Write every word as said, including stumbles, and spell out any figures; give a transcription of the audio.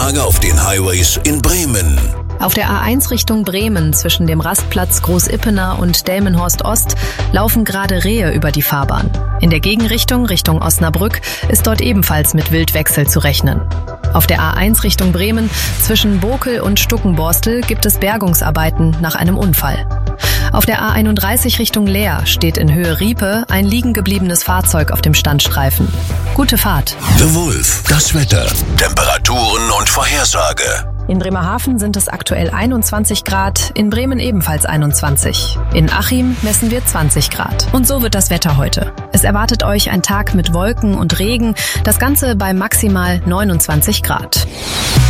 Lage auf den Highways in Bremen. Auf der A eins Richtung Bremen zwischen dem Rastplatz Großippener und Delmenhorst Ost laufen gerade Rehe über die Fahrbahn. In der Gegenrichtung Richtung Osnabrück ist dort ebenfalls mit Wildwechsel zu rechnen. Auf der A eins Richtung Bremen zwischen Bokel und Stuckenborstel gibt es Bergungsarbeiten nach einem Unfall. Auf der A einunddreißig Richtung Leer steht in Höhe Riepe ein liegen gebliebenes Fahrzeug auf dem Standstreifen. Gute Fahrt. The Wolf, das Wetter, Temperaturen und Vorhersage. In Bremerhaven sind es aktuell einundzwanzig Grad, in Bremen ebenfalls einundzwanzig. In Achim messen wir zwanzig Grad. Und so wird das Wetter heute. Es erwartet euch ein Tag mit Wolken und Regen, das Ganze bei maximal neunundzwanzig Grad.